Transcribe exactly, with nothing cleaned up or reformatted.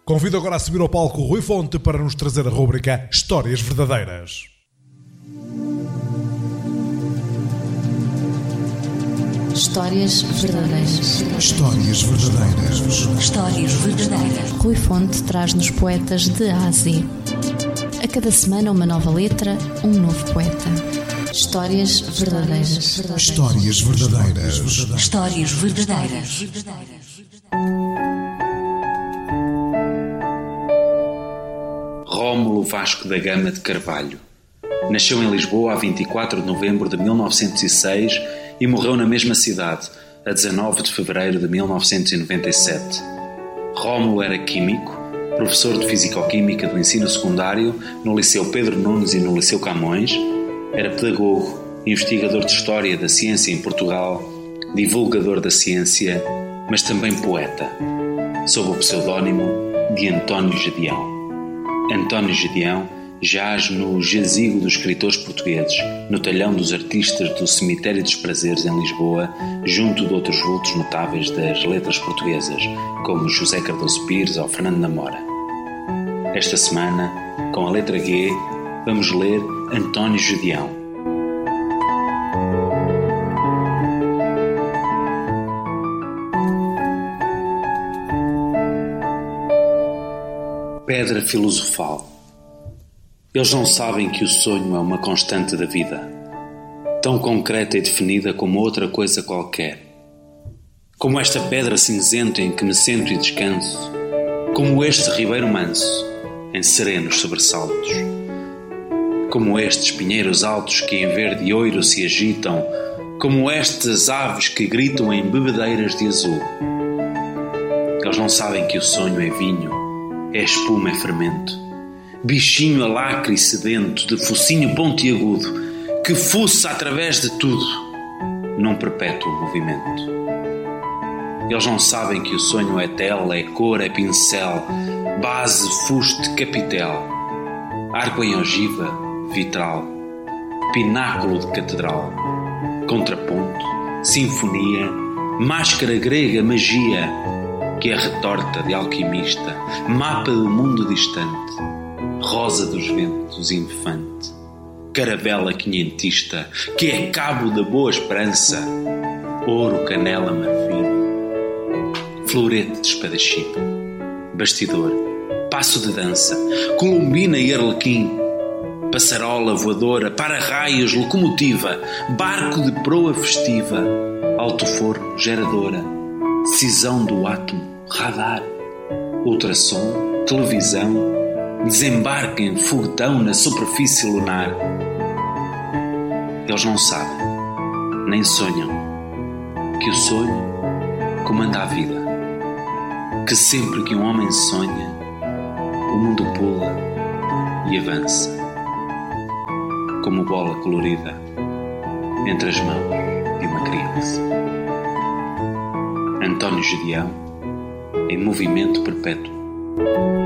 Convido agora a subir ao palco Rui Fonte para nos trazer a rúbrica Histórias Verdadeiras. Histórias verdadeiras. Histórias verdadeiras. Histórias verdadeiras. Rui Fonte traz-nos poetas de A a Z. A cada semana uma nova letra, um novo poeta. Histórias verdadeiras. Histórias verdadeiras. Histórias verdadeiras. Rómulo Vasco da Gama de Carvalho nasceu em Lisboa a vinte e quatro de novembro de mil novecentos e seis e morreu na mesma cidade, a dezanove de fevereiro de mil novecentos e noventa e sete. Rómulo era químico, professor de Fisicoquímica do ensino secundário no Liceu Pedro Nunes e no Liceu Camões, era pedagogo, investigador de História da Ciência em Portugal, divulgador da ciência, mas também poeta, sob o pseudónimo de António Gedeão. António Gedeão jaz no Jazigo dos Escritores Portugueses, no talhão dos artistas do Cemitério dos Prazeres em Lisboa, junto de outros vultos notáveis das letras portuguesas, como José Cardoso Pires ou Fernando Namora. Esta semana, com a letra G, vamos ler António Gedeão. Pedra filosofal. Eles não sabem que o sonho é uma constante da vida, tão concreta e definida como outra coisa qualquer. Como esta pedra cinzenta em que me sento e descanso, como este ribeiro manso, em serenos sobressaltos, como estes pinheiros altos que em verde e ouro se agitam, como estas aves que gritam em bebedeiras de azul. Eles não sabem que o sonho é vinho, é espuma, é fermento, bichinho alacre e sedento, de focinho pontiagudo, que fuça através de tudo, num perpétuo movimento. Eles não sabem que o sonho é tela, é cor, é pincel, base, fuste, capitel, arco em ogiva, vitral, pináculo de catedral, contraponto, sinfonia, máscara grega, magia, que é retorta de alquimista, mapa do mundo distante, rosa dos ventos, infante, caravela quinhentista, que é cabo da boa esperança, ouro, canela, marfim, florete de espadachim, bastidor, passo de dança, colombina e arlequim, passarola voadora, para-raios, locomotiva, barco de proa festiva, alto-forno, geradora, cisão do átomo, radar, ultrassom, televisão, desembarque em foguetão na superfície lunar. Eles não sabem, nem sonham, que o sonho comanda a vida, que sempre que um homem sonha, o mundo pula e avança, como bola colorida entre as mãos de uma criança. António Gedeão, em movimento perpétuo.